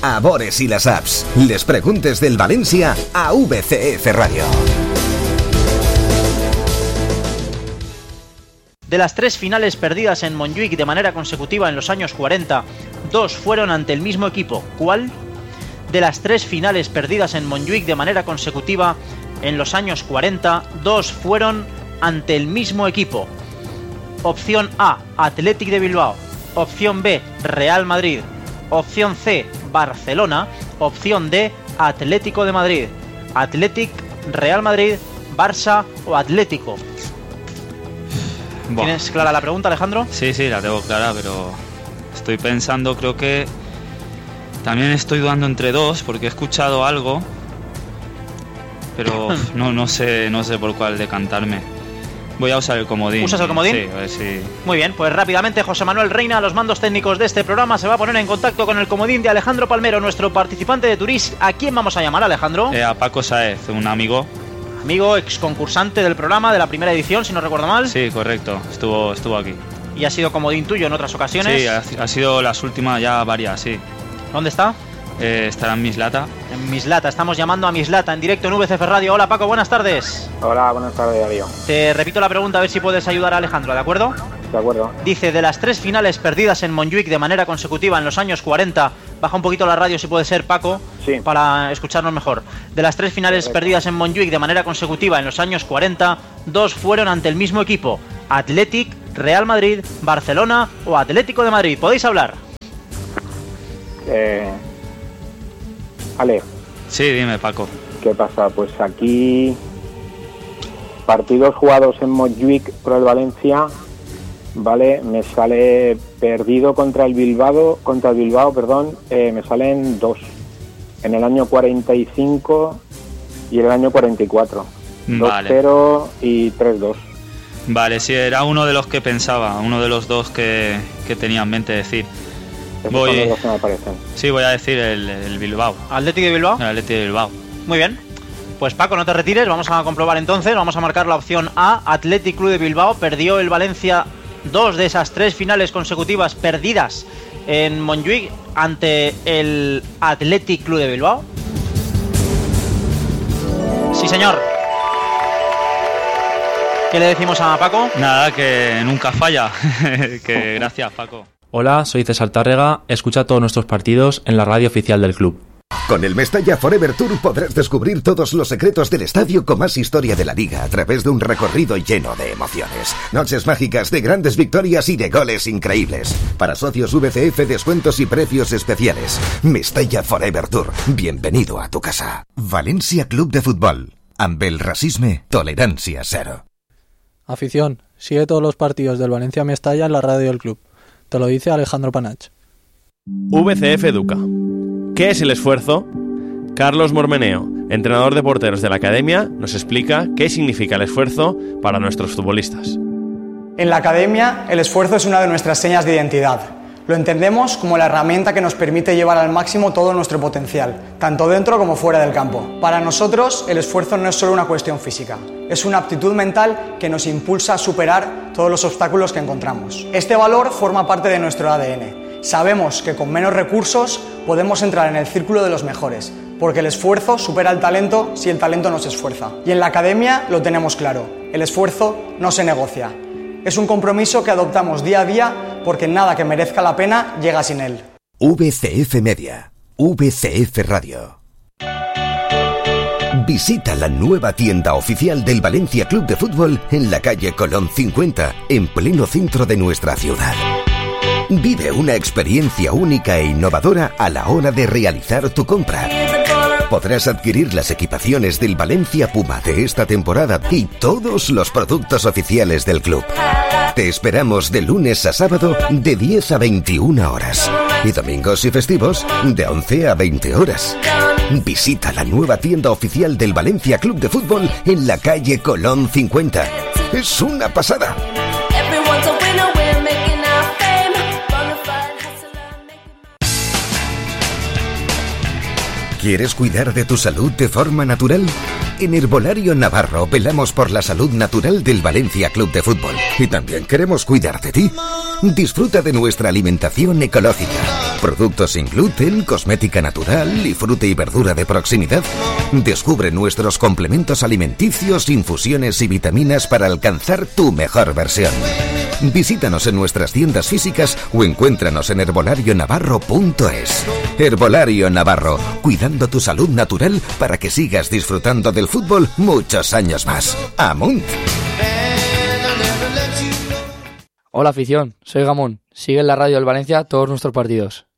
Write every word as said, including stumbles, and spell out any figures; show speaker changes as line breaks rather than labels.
a Bores y las apps. Les preguntes del Valencia a V C F Radio.
De las tres finales perdidas en Montjuïc de manera consecutiva en los años cuarenta, dos fueron ante el mismo equipo. ¿Cuál? De las tres finales perdidas en Montjuïc de manera consecutiva en los años cuarenta, dos fueron ante el mismo equipo. Opción A, Athletic de Bilbao. Opción B, Real Madrid. Opción C, Barcelona. Opción D, Atlético de Madrid. Athletic, Real Madrid, Barça o Atlético.
Buah.
¿Tienes clara la pregunta, Alejandro?
Sí, sí, la tengo clara, pero estoy pensando, creo que también estoy dudando entre dos, porque he escuchado algo, pero no, no sé, no sé por cuál decantarme. Voy a usar el comodín.
¿Usas el comodín?
Sí, a ver si...
Muy bien, pues rápidamente José Manuel Reina, a los mandos técnicos de este programa, se va a poner en contacto con el comodín de Alejandro Palmero, nuestro participante de Turís. ¿A quién vamos a llamar, Alejandro?
Eh, a Paco Saez, un amigo.
Amigo, ex concursante del programa de la primera edición, si no recuerdo mal.
Sí, correcto, estuvo, estuvo aquí.
¿Y ha sido comodín tuyo en otras ocasiones?
Sí, ha, ha sido las últimas ya varias, sí.
¿Dónde está?
Eh, estará en Mislata.
En Mislata, estamos llamando a Mislata en directo en V C F Radio. Hola Paco, buenas tardes.
Hola, buenas tardes, Darío.
Te repito la pregunta a ver si puedes ayudar a Alejandro, ¿de acuerdo?
De acuerdo.
Dice, de las tres finales perdidas en Montjuïc de manera consecutiva en los años cuarenta, baja un poquito la radio si puede ser, Paco,
sí,
para escucharnos mejor. De las tres finales
Correcto.
perdidas en Montjuïc de manera consecutiva en los años cuarenta, dos fueron ante el mismo equipo, Athletic, Real Madrid, Barcelona o Atlético de Madrid. ¿Podéis hablar?
Eh... Ale.
Sí, dime, Paco.
¿Qué pasa? Pues aquí partidos jugados en Montjuïc por el Valencia, vale, me sale perdido contra el Bilbao, contra el Bilbao, perdón, eh, me salen dos, en el año cuarenta y cinco y en el año cuarenta y cuatro,
Vale.
dos cero y tres dos.
Vale, sí, era uno de los que pensaba, uno de los dos que, que tenía en mente decir.
Esos
Voy...
son los dos que me aparecen.
Sí, voy a decir el, el Bilbao.
¿Atlético de Bilbao?
El Atlético de Bilbao.
Muy bien. Pues Paco, no te retires, vamos a comprobar entonces, vamos a marcar la opción A, Athletic Club de Bilbao. Perdió el Valencia dos de esas tres finales consecutivas perdidas en Montjuïc ante el Athletic Club de Bilbao. Sí, señor. ¿Qué le decimos a Paco?
Nada, que nunca falla. Que gracias, Paco.
Hola, soy César Tárrega, escucha todos nuestros partidos en la radio oficial del club.
Con el Mestalla Forever Tour podrás descubrir todos los secretos del estadio con más historia de la liga a través de un recorrido lleno de emociones. Noches mágicas de grandes victorias y de goles increíbles. Para socios V C F, descuentos y precios especiales. Mestalla Forever Tour. Bienvenido a tu casa. Valencia Club de Fútbol. Amb el racisme, tolerancia cero.
Afición, sigue todos los partidos del Valencia Mestalla en la radio del club. Te lo dice Alejandro Panach.
V C F Educa. ¿Qué es el esfuerzo? Carlos Mormeneo, entrenador de porteros de la Academia, nos explica qué significa el esfuerzo para nuestros futbolistas.
En la Academia, el esfuerzo es una de nuestras señas de identidad. Lo entendemos como la herramienta que nos permite llevar al máximo todo nuestro potencial, tanto dentro como fuera del campo. Para nosotros, el esfuerzo no es solo una cuestión física, es una aptitud mental que nos impulsa a superar todos los obstáculos que encontramos. Este valor forma parte de nuestro A D N. Sabemos que con menos recursos podemos entrar en el círculo de los mejores, porque el esfuerzo supera el talento si el talento no se esfuerza. Y en la Academia lo tenemos claro, el esfuerzo no se negocia. Es un compromiso que adoptamos día a día porque nada que merezca la pena llega sin él.
V C F Media, V C F Radio. Visita la nueva tienda oficial del Valencia Club de Fútbol en la calle Colón cincuenta, en pleno centro de nuestra ciudad. Vive una experiencia única e innovadora a la hora de realizar tu compra. Podrás adquirir las equipaciones del Valencia Puma de esta temporada y todos los productos oficiales del club. Te esperamos de lunes a sábado de diez a veintiuna horas y domingos y festivos de once a veinte horas. Visita la nueva tienda oficial del Valencia Club de Fútbol en la calle Colón cincuenta. Es una pasada. ¿Quieres cuidar de tu salud de forma natural? En Herbolario Navarro velamos por la salud natural del Valencia Club de Fútbol y también queremos cuidar de ti. Disfruta de nuestra alimentación ecológica, Productos sin gluten, cosmética natural y fruta y verdura de proximidad. Descubre nuestros complementos alimenticios, infusiones y vitaminas para alcanzar tu mejor versión. Visítanos en nuestras tiendas físicas o encuéntranos en herbolario navarro punto es. Herbolario Navarro, cuidando tu salud natural para que sigas disfrutando del fútbol muchos años más. ¡Amunt!
Hola afición, soy Gamón. Sigue en la radio del Valencia todos nuestros partidos.